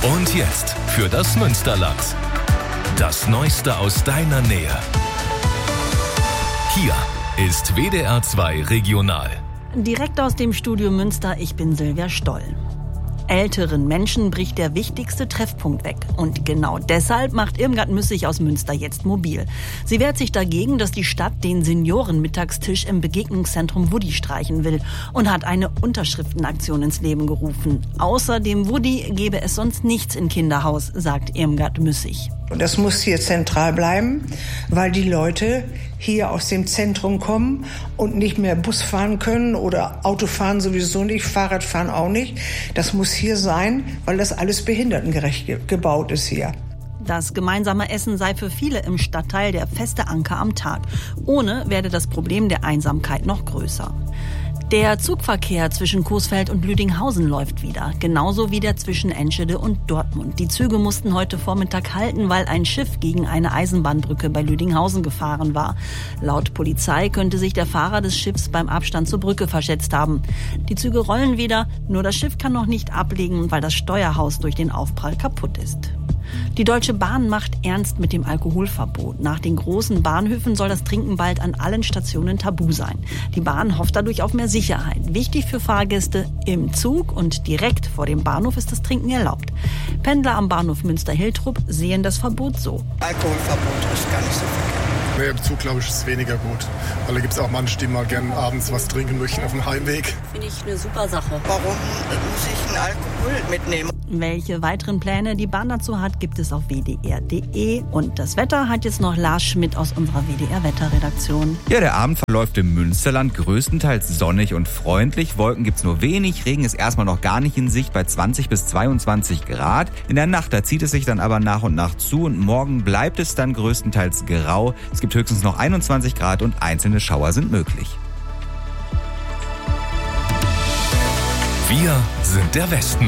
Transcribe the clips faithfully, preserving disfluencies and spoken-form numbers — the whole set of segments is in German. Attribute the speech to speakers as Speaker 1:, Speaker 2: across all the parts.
Speaker 1: Und jetzt für das Münsterland. Das Neueste aus deiner Nähe. Hier ist W D R zwei Regional.
Speaker 2: Direkt aus dem Studio Münster, ich bin Silvia Stoll. Älteren Menschen bricht der wichtigste Treffpunkt weg. Und genau deshalb macht Irmgard Müssig aus Münster jetzt mobil. Sie wehrt sich dagegen, dass die Stadt den Seniorenmittagstisch im Begegnungszentrum Woody streichen will und hat eine Unterschriftenaktion ins Leben gerufen. Außer dem Woody gäbe es sonst nichts in Kinderhaus, sagt Irmgard Müssig.
Speaker 3: Und das muss hier zentral bleiben, weil die Leute hier aus dem Zentrum kommen und nicht mehr Bus fahren können oder Auto fahren sowieso nicht, Fahrrad fahren auch nicht. Das muss hier sein, weil das alles behindertengerecht ge- gebaut ist hier.
Speaker 2: Das gemeinsame Essen sei für viele im Stadtteil der feste Anker am Tag. Ohne werde das Problem der Einsamkeit noch größer. Der Zugverkehr zwischen Coesfeld und Lüdinghausen läuft wieder, genauso wie der zwischen Enschede und Dortmund. Die Züge mussten heute Vormittag halten, weil ein Schiff gegen eine Eisenbahnbrücke bei Lüdinghausen gefahren war. Laut Polizei könnte sich der Fahrer des Schiffs beim Abstand zur Brücke verschätzt haben. Die Züge rollen wieder, nur das Schiff kann noch nicht ablegen, weil das Steuerhaus durch den Aufprall kaputt ist. Die Deutsche Bahn macht ernst mit dem Alkoholverbot. Nach den großen Bahnhöfen soll das Trinken bald an allen Stationen tabu sein. Die Bahn hofft dadurch auf mehr Sicherheit. Wichtig für Fahrgäste: im Zug und direkt vor dem Bahnhof ist das Trinken erlaubt. Pendler am Bahnhof Münster-Hiltrup sehen das Verbot so.
Speaker 4: Alkoholverbot ist gar nicht so verkehrt.
Speaker 5: Nee, im Zug, glaube ich, ist es weniger gut. Weil da gibt es auch manche, die mal gerne abends was trinken möchten auf dem Heimweg.
Speaker 6: Finde ich eine super Sache.
Speaker 4: Warum muss ich einen Alkohol mitnehmen?
Speaker 2: Welche weiteren Pläne die Bahn dazu hat, gibt es auf w d r punkt d e. Und das Wetter hat jetzt noch Lars Schmidt aus unserer W D R-Wetterredaktion.
Speaker 7: Ja, der Abend verläuft im Münsterland größtenteils sonnig und freundlich. Wolken gibt's nur wenig, Regen ist erstmal noch gar nicht in Sicht bei zwanzig bis zweiundzwanzig Grad. In der Nacht, da zieht es sich dann aber nach und nach zu und morgen bleibt es dann größtenteils grau. Es gibt höchstens noch einundzwanzig Grad und einzelne Schauer sind möglich.
Speaker 1: Wir sind der Westen.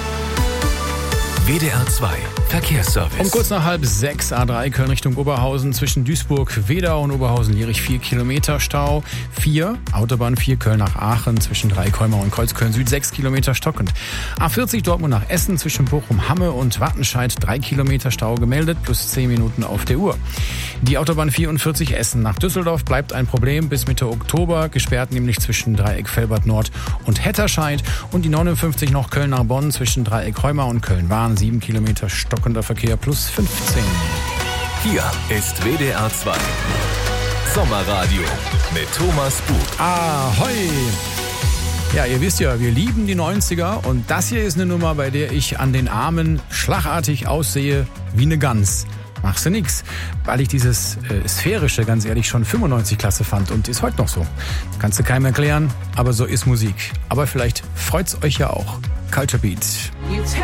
Speaker 1: W D R zwei Verkehrsservice.
Speaker 8: Um kurz nach halb sechs, A drei Köln Richtung Oberhausen, zwischen Duisburg, Wedau und Oberhausen-Lierich vier Kilometer Stau. vier, Autobahn vier Köln nach Aachen, zwischen Dreikäumer und Kreuzköln Süd sechs Kilometer stockend. A vierzig Dortmund nach Essen, zwischen Bochum-Hamme und Wattenscheid drei Kilometer Stau gemeldet, plus zehn Minuten auf der Uhr. Die Autobahn vierundvierzig Essen nach Düsseldorf bleibt ein Problem bis Mitte Oktober, gesperrt nämlich zwischen Dreieck Velbert Nord und Hetterscheid. Und die neunundfünfzig noch Köln nach Bonn, zwischen Dreieck Rheuma und Köln-Wahn sieben Kilometer stockender Verkehr plus fünfzehn.
Speaker 1: Hier ist W D R zwei Sommerradio mit Thomas Bug.
Speaker 8: Ahoi! Ja, ihr wisst ja, wir lieben die neunziger und das hier ist eine Nummer, bei der ich an den Armen schlagartig aussehe wie eine Gans. Machst du nix, weil ich dieses äh, Sphärische, ganz ehrlich, schon fünfundneunzig klasse fand und ist heute noch so. Kannst du keinem erklären, aber so ist Musik. Aber vielleicht freut's euch ja auch. Culture Beat.